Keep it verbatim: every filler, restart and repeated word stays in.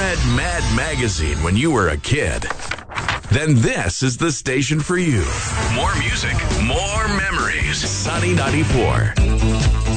read Mad Magazine when you were a kid, then this is the station for you. More music, more memories. Sunny ninety-four.